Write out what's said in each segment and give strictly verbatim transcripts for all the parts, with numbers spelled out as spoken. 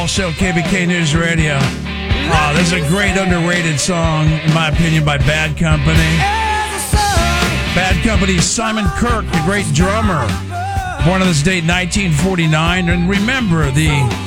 Also, K B K News Radio. Oh, this is a great underrated song, in my opinion, by Bad Company. Bad Company's Simon Kirke, the great drummer, born on this date, nineteen forty-nine. And remember, the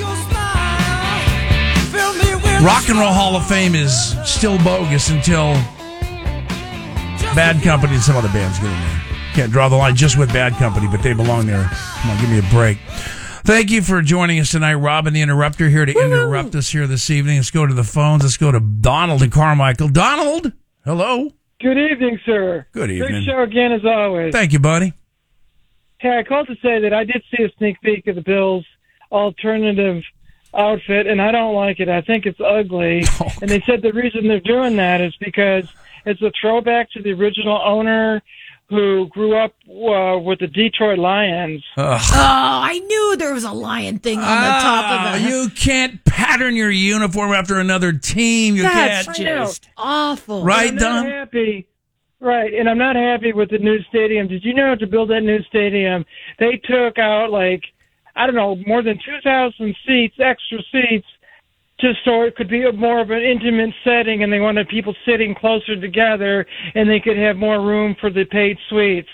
Rock and Roll Hall of Fame is still bogus until Bad Company and some other bands get in there. Can't draw the line just with Bad Company, but they belong there. Come on, give me a break. Thank you for joining us tonight. Robin the Interrupter here to Woo-hoo. interrupt us here this evening. Let's go to the phones. Let's go to Donald in Carmichael. Donald, hello. Good evening, sir. Good evening. Great show again, as always. Thank you, buddy. Hey, I called to say that I did see a sneak peek of the Bills' alternative outfit, and I don't like it. I think it's ugly. Oh, and they said the reason they're doing that is because it's a throwback to the original owner who grew up uh, with the Detroit Lions. Ugh. Oh, I knew there was a lion thing on the top of that. You can't pattern your uniform after another team. You That's can't. just awful. Right, I'm Don? not happy. Right, and I'm not happy with the new stadium. Did you know to build that new stadium, they took out, like, I don't know, more than two thousand seats, extra seats, just so it could be a more of an intimate setting, and they wanted people sitting closer together, and they could have more room for the paid suites.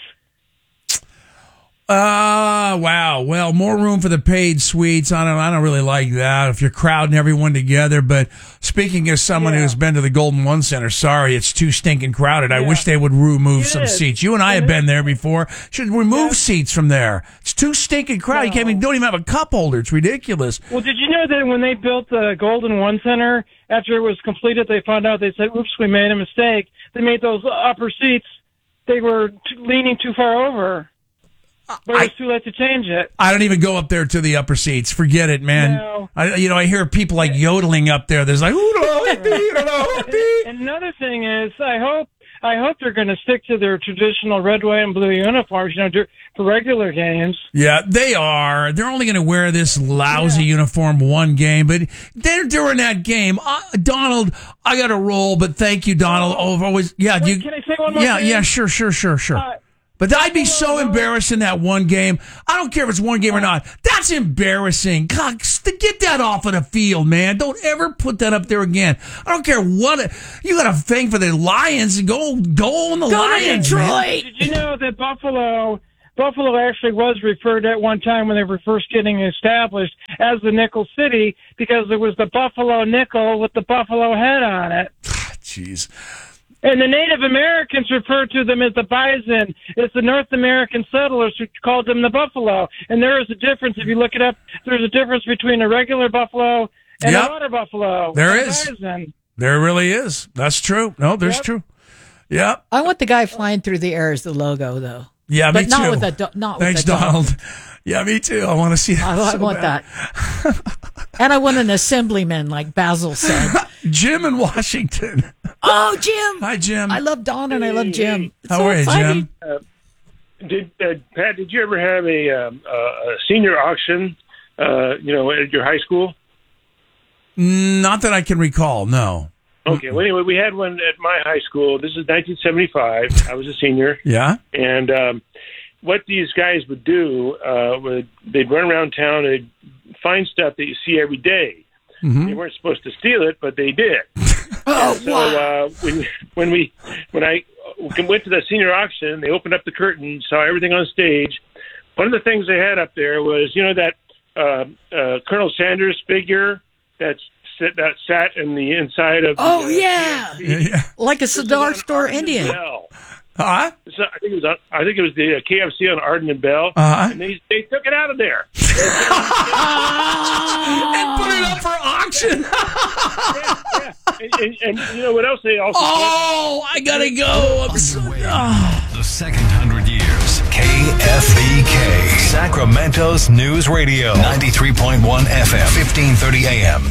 Uh, wow. Well, more room for the paid suites. I don't, I don't really like that if you're crowding everyone together. But speaking as someone yeah. who's been to the Golden One Center, sorry, it's too stinking crowded. Yeah. I wish they would remove it some is. seats. You and I it have been is. there before. Should remove yeah. seats from there. It's too stinking crowded. No. You can't even, don't even have a cup holder. It's ridiculous. Well, did you know that when they built the Golden One Center, after it was completed, they found out, they said, oops, we made a mistake. They made those upper seats, they were t- leaning too far over. But it's too late to change it. I don't even go up there to the upper seats. Forget it, man. No. I, you know, I hear people like yodeling up there. There's like, and another thing is, I hope, I hope they're going to stick to their traditional red, white, and blue uniforms, you know, for regular games. Yeah, they are. They're only going to wear this lousy yeah. uniform one game, but they're during that game. Uh, Donald, I got to roll, but thank you, Donald. Oh, I've always, yeah. Wait, you, can I say one more yeah, thing? Yeah, sure, sure, sure, sure. Uh, But I'd be so embarrassed in that one game. I don't care if it's one game or not. That's embarrassing. God, get that off of the field, man. Don't ever put that up there again. I don't care what. You got a thing for the Lions and go, go on the go Lions, to Detroit. Man. Did you know that Buffalo, Buffalo actually was referred at one time when they were first getting established as the Nickel City because there was the Buffalo Nickel with the Buffalo head on it. Jeez. And the Native Americans referred to them as the bison. It's the North American settlers who called them the buffalo. And there is a difference. If you look it up, there's a difference between a regular buffalo and yep. a water buffalo. There is. Bison. There really is. That's true. No, there's yep. true. Yeah. I want the guy flying through the air as the logo, though. Yeah, but me not too. With a, not Thanks, with a Donald. Yeah, me too. I want to see that. I, so I want bad. that. And I want an assemblyman, like Basil said. Jim in Washington. Oh, Jim. Hi, Jim. I love Don and I love Jim. It's How so are you, exciting. Jim? Uh, did uh, Pat? Did you ever have a, um, uh, a senior auction? Uh, you know, at your high school? Not that I can recall. No. Okay. Well, anyway, we had one at my high school. This is nineteen seventy-five. I was a senior. Yeah. And um, what these guys would do, uh, would they'd run around town and find stuff that you see every day. Mm-hmm. They weren't supposed to steal it, but they did. Oh, so wow. uh, when when we when I went to the senior auction, they opened up the curtain, saw everything on stage. One of the things they had up there was, you know, that uh, uh, Colonel Sanders figure that's that sat in the inside of. Oh the, uh, yeah. yeah, yeah, like a cigar store Indian. Bell. Huh? So I think it was. On, I think it was the uh, K F C on Arden and Bell, uh-huh. and they they took it out of there and put it up for auction. yeah, yeah. And, and, and you know what else they also? Oh, did? I gotta go. I'm so, oh. The second hundred years. K F B K, Sacramento's News Radio, ninety-three point one F M, fifteen thirty A M.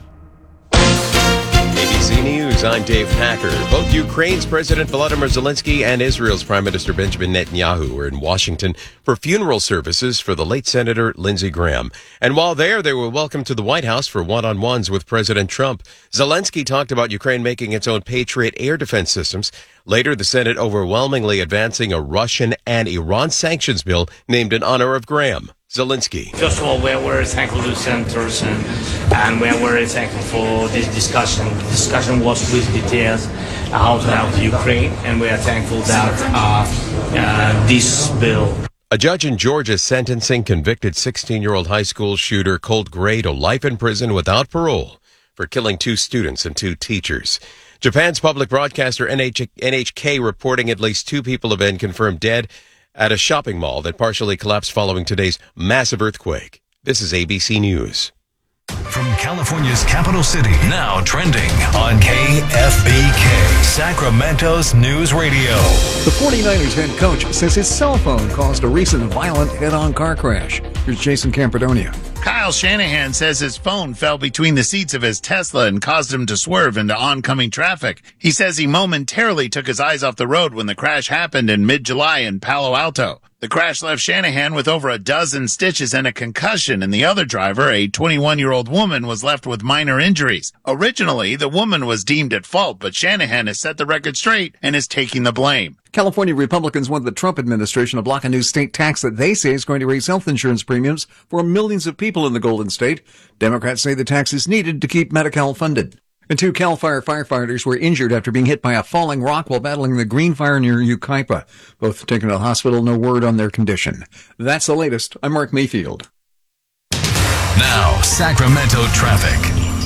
A B C News, I'm Dave Packer. Both Ukraine's President Volodymyr Zelensky and Israel's Prime Minister Benjamin Netanyahu were in Washington for funeral services for the late Senator Lindsey Graham. And while there, they were welcomed to the White House for one-on-ones with President Trump. Zelensky talked about Ukraine making its own Patriot air defense systems. Later, the Senate overwhelmingly advancing a Russian and Iran sanctions bill named in honor of Graham. Zelensky. First of all, we are very thankful to senators, and, and we are very thankful for this discussion. The discussion was with details how to help Ukraine, and we are thankful that uh, uh, this bill. A judge in Georgia sentencing convicted sixteen-year-old high school shooter Colt Gray to life in prison without parole for killing two students and two teachers. Japan's public broadcaster N H K reporting at least two people have been confirmed dead at a shopping mall that partially collapsed following today's massive earthquake. This is A B C News. From California's capital city, now trending on K F B K, Sacramento's News Radio. The forty-niners head coach says his cell phone caused a recent violent head-on car crash. Here's Jason Camperdonia. Kyle Shanahan says his phone fell between the seats of his Tesla and caused him to swerve into oncoming traffic. He says he momentarily took his eyes off the road when the crash happened in mid-July in Palo Alto. The crash left Shanahan with over a dozen stitches and a concussion, and the other driver, a twenty-one-year-old woman, was left with minor injuries. Originally, the woman was deemed at fault, but Shanahan has set the record straight and is taking the blame. California Republicans want the Trump administration to block a new state tax that they say is going to raise health insurance premiums for millions of people in the Golden State. Democrats say the tax is needed to keep Medi-Cal funded. And two CAL FIRE firefighters were injured after being hit by a falling rock while battling the green fire near Yucaipa. Both taken to the hospital, no word on their condition. That's the latest. I'm Mark Mayfield. Now, Sacramento traffic.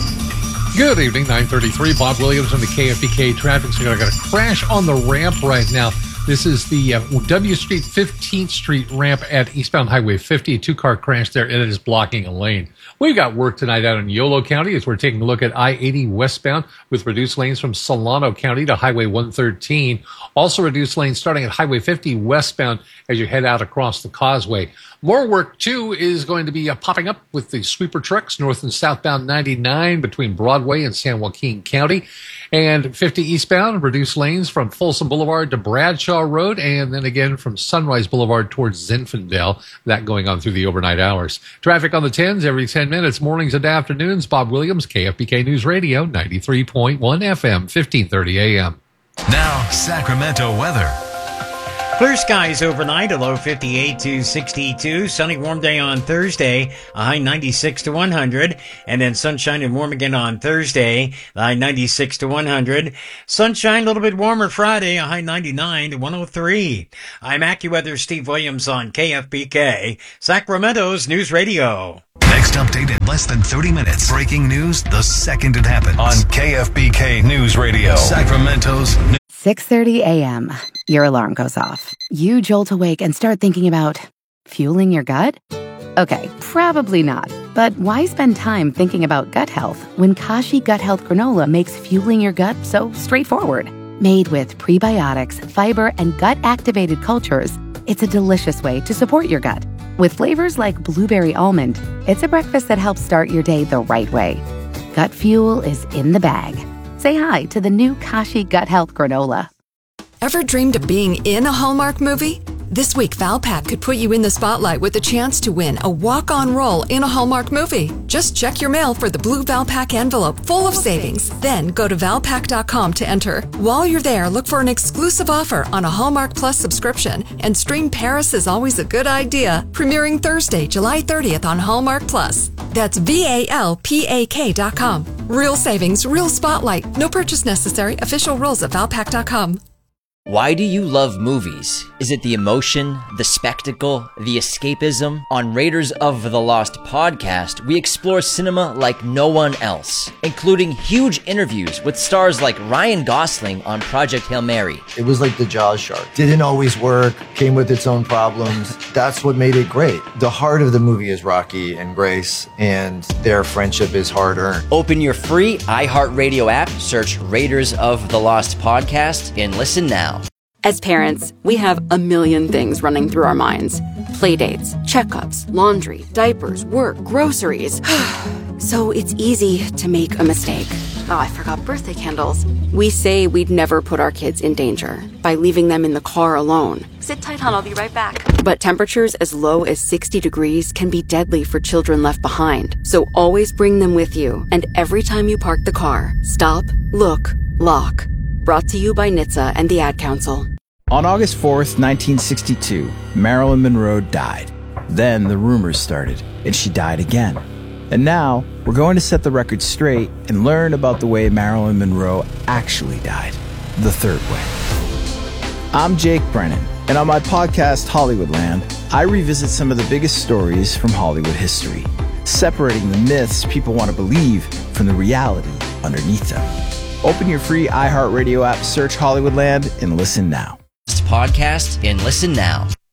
Good evening, nine thirty-three. Bob Williams from the K F B K traffic. So I got a crash on the ramp right now. This is the uh, W Street, fifteenth Street ramp at eastbound Highway fifty. A two-car crash there, and it is blocking a lane. We've got work tonight out in Yolo County as we're taking a look at I eighty westbound with reduced lanes from Solano County to Highway one thirteen. Also reduced lanes starting at Highway fifty westbound as you head out across the causeway. More work, too, is going to be uh, popping up with the sweeper trucks north and southbound ninety-nine between Broadway and San Joaquin County. And fifty eastbound, reduced lanes from Folsom Boulevard to Bradshaw Road, and then again from Sunrise Boulevard towards Zinfandel. That going on through the overnight hours. Traffic on the tens every ten minutes, mornings and afternoons. Bob Williams, K F B K News Radio, ninety-three point one F M, fifteen thirty A M. Now, Sacramento weather. Clear skies overnight, a low fifty-eight to sixty-two. Sunny, warm day on Thursday, a high ninety-six to one hundred. And then sunshine and warm again on Thursday, a high ninety-six to one hundred. Sunshine, a little bit warmer Friday, a high ninety-nine to one oh three. I'm AccuWeather Steve Williams on K F B K, Sacramento's News Radio. Next update in less than thirty minutes. Breaking news the second it happens. On K F B K News Radio, Sacramento's News. six thirty a.m. Your alarm goes off. You jolt awake and start thinking about fueling your gut? Okay, probably not. But why spend time thinking about gut health when Kashi Gut Health Granola makes fueling your gut so straightforward? Made with prebiotics, fiber, and gut-activated cultures, it's a delicious way to support your gut. With flavors like blueberry almond, it's a breakfast that helps start your day the right way. Gut fuel is in the bag. Say hi to the new Kashi Gut Health Granola. Ever dreamed of being in a Hallmark movie? This week, Valpak could put you in the spotlight with a chance to win a walk-on role in a Hallmark movie. Just check your mail for the blue Valpak envelope full of savings. Then go to valpak dot com to enter. While you're there, look for an exclusive offer on a Hallmark Plus subscription. And stream Paris is Always a Good Idea, premiering Thursday, July thirtieth on Hallmark Plus. That's V A L P A K dot com. Real savings, real spotlight. No purchase necessary. Official rules at valpak dot com. Why do you love movies? Is it the emotion, the spectacle, the escapism? On Raiders of the Lost podcast, we explore cinema like no one else, including huge interviews with stars like Ryan Gosling on Project Hail Mary. It was like the Jaws shark. Didn't always work, came with its own problems. That's what made it great. The heart of the movie is Rocky and Grace, and their friendship is hard-earned. Open your free iHeartRadio app, search Raiders of the Lost podcast, and listen now. As parents, we have a million things running through our minds. Playdates, checkups, laundry, diapers, work, groceries. So it's easy to make a mistake. Oh, I forgot birthday candles. We say we'd never put our kids in danger by leaving them in the car alone. Sit tight, hon, I'll be right back. But temperatures as low as sixty degrees can be deadly for children left behind. So always bring them with you. And every time you park the car, stop, look, lock. Brought to you by N H T S A and the Ad Council. On August fourth, nineteen sixty-two, Marilyn Monroe died. Then the rumors started, and she died again. And now, we're going to set the record straight and learn about the way Marilyn Monroe actually died. The third way. I'm Jake Brennan, and on my podcast, Hollywoodland, I revisit some of the biggest stories from Hollywood history, separating the myths people want to believe from the reality underneath them. Open your free iHeartRadio app, search Hollywoodland, and listen now. Podcast and listen now.